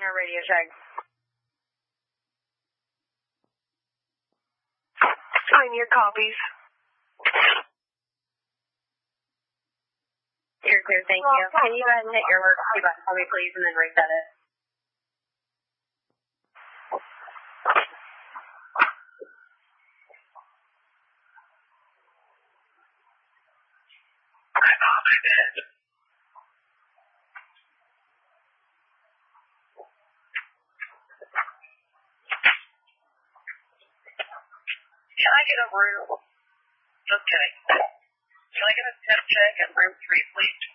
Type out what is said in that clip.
Our radio check. Pioneer copies. You're clear, thank you. Can you go ahead and hit your emergency button for me, please, and then reset it? Can I get a room? Okay. Can I get a temp check at room 3, please?